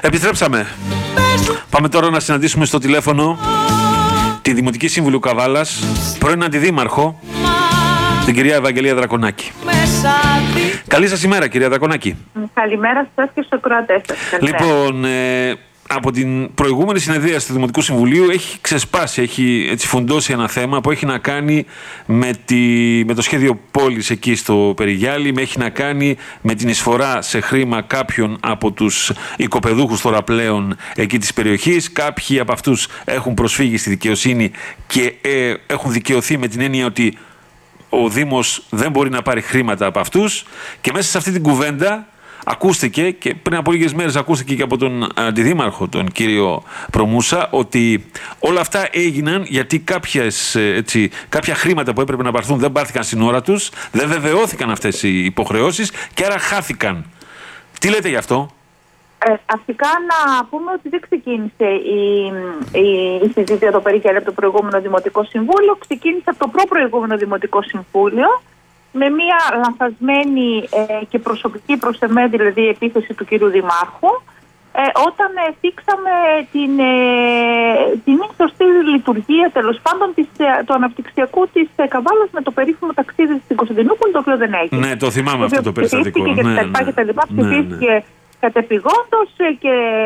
Επιστρέψαμε. Πάμε τώρα να συναντήσουμε στο τηλέφωνο τη Δημοτική Σύμβουλο Καβάλας, πρώην Αντιδήμαρχο, την κυρία Ευαγγελία Δρακονάκη. Καλή σας ημέρα, κυρία Δρακονάκη. Καλημέρα σας και στους ακροατές σας. Λοιπόν, από την προηγούμενη συνεδρίαση του Δημοτικού Συμβουλίου έχει ξεσπάσει, έχει έτσι φουντώσει ένα θέμα που έχει να κάνει με το σχέδιο πόλης εκεί στο Περιγιάλι, έχει να κάνει με την εισφορά σε χρήμα κάποιων από τους οικοπεδούχους τώρα πλέον εκεί της περιοχής. Κάποιοι από αυτούς έχουν προσφύγει στη δικαιοσύνη και έχουν δικαιωθεί με την έννοια ότι ο Δήμος δεν μπορεί να πάρει χρήματα από αυτούς, και μέσα σε αυτή την κουβέντα ακούστηκε, και πριν από λίγες μέρες ακούστηκε και από τον Αντιδήμαρχο, τον κύριο Προμούσα, ότι όλα αυτά έγιναν γιατί κάποια χρήματα που έπρεπε να πάρθουν δεν πάρθηκαν στην ώρα τους, δεν βεβαιώθηκαν αυτές οι υποχρεώσεις και άρα χάθηκαν. Τι λέτε γι' αυτό? Αρχικά να πούμε ότι δεν ξεκίνησε η συζήτηση εδώ περίπου από το προηγούμενο Δημοτικό Συμβούλιο, ξεκίνησε από το προπροηγούμενο Δημοτικό Συμβούλιο, με μια λανθασμένη και προσωπική προς εμέ, δηλαδή επίθεση του κυρίου Δημάρχου, όταν θίξαμε την σωστή λειτουργία τέλος πάντων του αναπτυξιακού της Καβάλας με το περίφημο ταξίδι στην Κωνσταντινούπολη, το οποίο δεν έγινε. Ναι, το θυμάμαι αυτό το περιστατικό. Ψηφίστηκε κατεπηγόντως και